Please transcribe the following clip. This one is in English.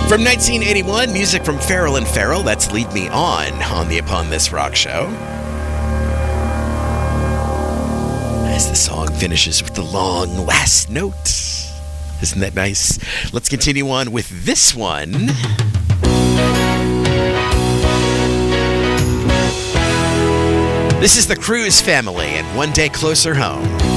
From 1981, music from Farrell and Farrell, that's Lead Me On the Upon This Rock Show. As the song finishes with the long last note. Isn't that nice? Let's continue on with this one. This is the Cruise Family and One Day Closer Home.